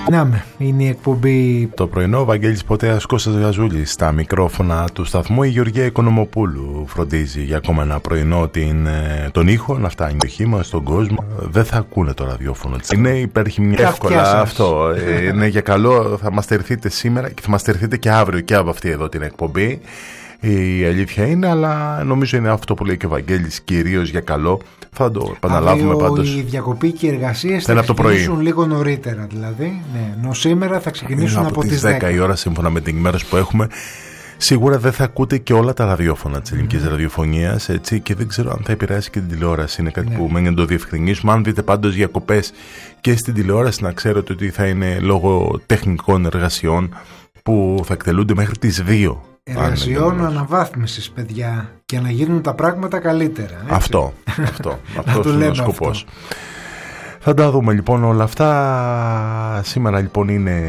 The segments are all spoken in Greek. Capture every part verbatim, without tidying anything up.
Να, είναι η εκπομπή το πρωινό. Βαγγέλης Ποτέας, Κώστας Γαζούλης στα μικρόφωνα του σταθμού. Η Γεωργία Οικονομοπούλου φροντίζει για ακόμα ένα πρωινό την, τον ήχο να φτάνει το χήμα στον κόσμο. Δεν θα ακούνε το ραδιόφωνο. Είναι υπάρχει μια εύκολα αυτό. Είναι για καλό. Θα μας στερηθείτε σήμερα και θα μας στερηθείτε και αύριο και από αυτή εδώ την εκπομπή. Η αλήθεια είναι, αλλά νομίζω είναι αυτό που λέει και ο Βαγγέλης, κυρίως για καλό. Θα το επαναλάβουμε πάντως. Η διακοπή και οι εργασίες θα ξεκινήσουν λίγο νωρίτερα, δηλαδή. Ναι, ενώ σήμερα θα ξεκινήσουν από, από τις δέκα. δέκα η ώρα, σύμφωνα με την ενημέρωση που έχουμε. Σίγουρα δεν θα ακούτε και όλα τα ραδιόφωνα της ελληνικής mm. ραδιοφωνίας, έτσι, και δεν ξέρω αν θα επηρεάσει και την τηλεόραση. Είναι κάτι ναι. που μένει να το διευκρινίσουμε. Αν δείτε πάντως διακοπές και στην τηλεόραση, να ξέρετε ότι θα είναι λόγω τεχνικών εργασιών που θα εκτελούνται μέχρι τις δύο. Εργασιών αναβάθμισης, παιδιά, και να γίνουν τα πράγματα καλύτερα. Έτσι. Αυτό, αυτό, αυτό είναι ο σκοπός. Θα τα δούμε λοιπόν όλα αυτά. Σήμερα λοιπόν είναι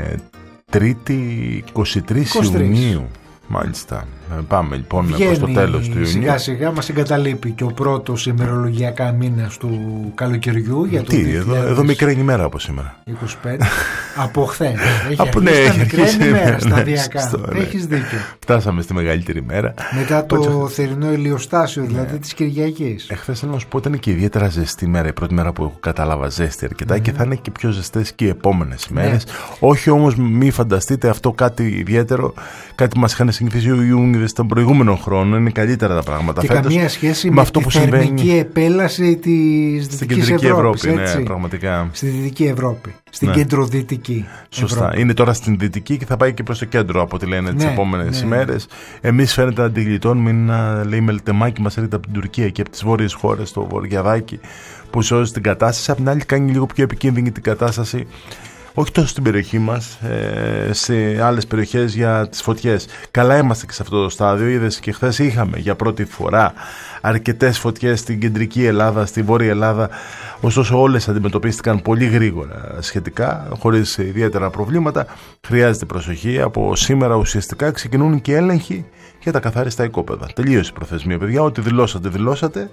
Τρίτη είκοσι τρεις Ιουνίου. Μάλιστα. Πάμε λοιπόν προς το τέλος του Ιουνίου. Σιγά σιγά μας εγκαταλείπει και ο πρώτος ημερολογιακά μήνας του καλοκαιριού. Για το Τι, δύο χιλιάδες... εδώ, εδώ μικραίνει ημέρα από σήμερα. είκοσι πέντε Από χθες. Έχει από, αρχίσει ναι, τα μικραίνει ημέρα ναι, σταδιακά. Ναι, ναι. Έχεις δίκιο. Φτάσαμε στη μεγαλύτερη ημέρα. Μετά το Πότσο... θερινό ηλιοστάσιο, δηλαδή ναι. της Κυριακής. Εχθές θέλω να σου πω ήταν και ιδιαίτερα ζεστή μέρα. Η πρώτη μέρα που έχω κατάλαβα ζέστη αρκετά mm. και θα είναι και πιο ζεστές και οι επόμενες ημέρες. Ναι. Όχι όμως μη φανταστείτε αυτό κάτι ιδιαίτερο, κάτι που μας είχαν συνηθίσει οι Ιούνιδες των προηγούμενων χρόνων. Είναι καλύτερα τα πράγματα. Και φέτος, καμία σχέση με, με αυτό τη που θερμική συμβαίνει επέλαση της Δυτικής Ευρώπης. Ευρώπη. Ναι, πραγματικά. Στη Δυτική Ευρώπη. Στην ναι. κεντροδυτική. Σωστά. Ευρώπη. Είναι τώρα στην Δυτική και θα πάει και προς το κέντρο από ό,τι λένε ναι, τις επόμενες ναι. ημέρες. Εμείς φαίνεται να αντιγλιτώνουμε. Ένα λέει μελτεμάκι μας έρχεται από την Τουρκία και από τις βόρειες χώρες, το βορειαδάκι, που σώζει την κατάσταση. Απ' την άλλη κάνει λίγο πιο επικίνδυνη την κατάσταση. Όχι τόσο στην περιοχή μας, σε άλλες περιοχές για τις φωτιές. Καλά είμαστε και σε αυτό το στάδιο. Είδες και χθες είχαμε για πρώτη φορά αρκετές φωτιές στην κεντρική Ελλάδα, στη βόρεια Ελλάδα. Ωστόσο όλες αντιμετωπίστηκαν πολύ γρήγορα σχετικά, χωρίς ιδιαίτερα προβλήματα. Χρειάζεται προσοχή. Από σήμερα ουσιαστικά ξεκινούν και έλεγχοι για τα καθάριστα οικόπεδα. Τελείωσε η προθεσμία, παιδιά. Ό,τι δηλώσατε, δηλώσατε.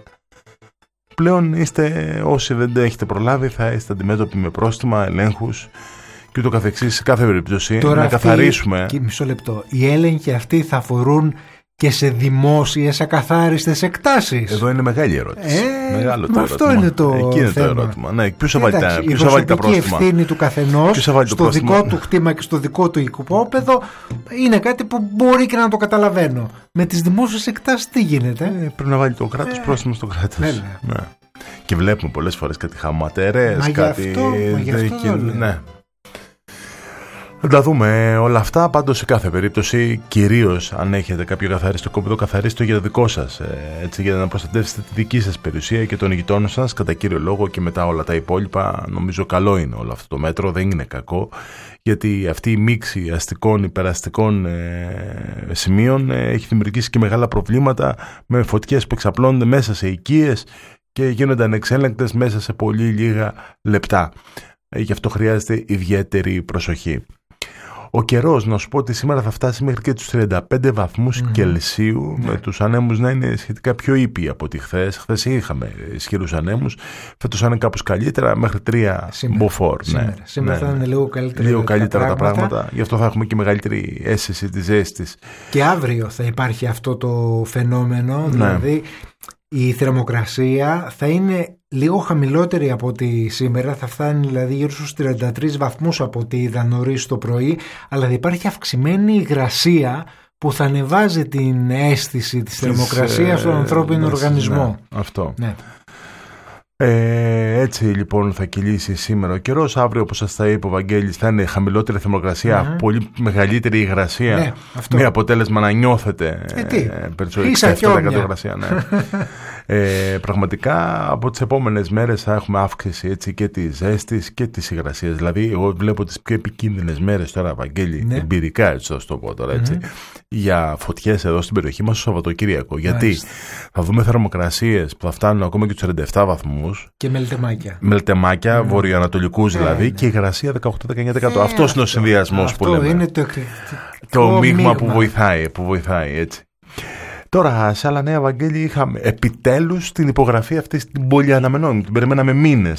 Πλέον είστε, όσοι δεν έχετε προλάβει, θα είστε αντιμέτωποι με πρόστιμα, ελέγχους και ούτω καθεξής σε κάθε περίπτωση. Τώρα να αυτή, καθαρίσουμε. Και μισό λεπτό. Οι έλεγχοι αυτοί θα αφορούν και σε δημόσιες ακαθάριστες εκτάσεις. Εδώ είναι μεγάλη ερώτηση. Ε, Μεγάλο το αυτό ερώτημα. είναι το Εκεί είναι θέμα. το ερώτημα. Ναι, ποιος θα βάλει τα, η θα βάλει τα πρόστιμα. Η ευθύνη του καθενός στο δικό του κτήμα και στο δικό του οικοπαίδο είναι κάτι που μπορεί και να το καταλαβαίνω. Με τις δημόσιες εκτάσεις τι γίνεται. Ε, πρέπει να βάλει το κράτος ε, πρόστιμο στο κράτος. Ναι. Και βλέπουμε πολλές φορές κάτι χαματερές, μα κάτι. Αυτό, μα γι' αυτό και... ναι. Θα τα δούμε όλα αυτά. Πάντως σε κάθε περίπτωση, κυρίως αν έχετε κάποιο καθαρίστο κόπεδο, καθαρίστε το για το δικό σας. Έτσι, για να προστατεύσετε τη δική σας περιουσία και των γειτόνων σας, κατά κύριο λόγο, και μετά όλα τα υπόλοιπα. Νομίζω καλό είναι όλο αυτό το μέτρο, δεν είναι κακό. Γιατί αυτή η μίξη αστικών, υπεραστικών ε, σημείων ε, έχει δημιουργήσει και μεγάλα προβλήματα με φωτιές που εξαπλώνονται μέσα σε οικίες και γίνονται ανεξέλεγκτες μέσα σε πολύ λίγα λεπτά. Γι' αυτό χρειάζεται ιδιαίτερη προσοχή. Ο καιρός, να σου πω ότι σήμερα θα φτάσει μέχρι και τους τριάντα πέντε βαθμούς mm-hmm. Κελσίου, yeah. με τους ανέμους να είναι σχετικά πιο ήπιοι από ό,τι χθες. Χθες είχαμε ισχυρούς ανέμους, φέτος θα είναι κάπως καλύτερα, μέχρι τρία μποφόρ. Σήμερα, ναι, σήμερα ναι, θα είναι λίγο καλύτερα, λίγο καλύτερα τα, πράγματα. τα πράγματα, γι' αυτό θα έχουμε και μεγαλύτερη αίσθηση της ζέστης. Και αύριο θα υπάρχει αυτό το φαινόμενο, δηλαδή ναι. η θερμοκρασία θα είναι λίγο χαμηλότερη από ό,τι σήμερα, θα φτάνει δηλαδή γύρω στους τριάντα τρεις βαθμούς από ό,τι είδα νωρίς το πρωί, αλλά θα υπάρχει αυξημένη υγρασία που θα ανεβάζει την αίσθηση της θερμοκρασίας στον ανθρώπινο ναι, οργανισμό. Ναι, αυτό. Ναι. Ε, έτσι λοιπόν θα κυλήσει σήμερα ο καιρός. Αύριο, όπως σας τα είπε ο Βαγγέλης, θα είναι χαμηλότερη θερμοκρασία, mm-hmm. πολύ μεγαλύτερη υγρασία, ναι, με αποτέλεσμα να νιώθετε ε, περισσότερη υγρασία. Ναι. Ε, πραγματικά από τις επόμενες μέρες θα έχουμε αύξηση έτσι, και της ζέστης και της υγρασίας. Δηλαδή εγώ βλέπω τις πιο επικίνδυνες μέρες τώρα, Βαγγέλη, ναι. εμπειρικά έτσι θα το πω τώρα, έτσι, mm-hmm. για φωτιές εδώ στην περιοχή μας το Σαββατοκύριακο. Γιατί Μάλιστα. θα δούμε θερμοκρασίες που θα φτάνουν ακόμα και τους τριάντα επτά βαθμούς και μελτεμάκια, μελτεμάκια mm. βορειοανατολικούς δηλαδή, mm. και υγρασία δεκαοκτώ με δεκαεννιά τοις εκατό. Mm. Αυτός αυτό. είναι ο συνδυασμός που λέμε. Είναι το, το μείγμα που βοηθάει, που βοηθάει έτσι. Τώρα, σε άλλα νέα, Βαγγέλη, είχαμε επιτέλους την υπογραφή αυτή την πολύ αναμενόμενη. Την περιμέναμε μήνες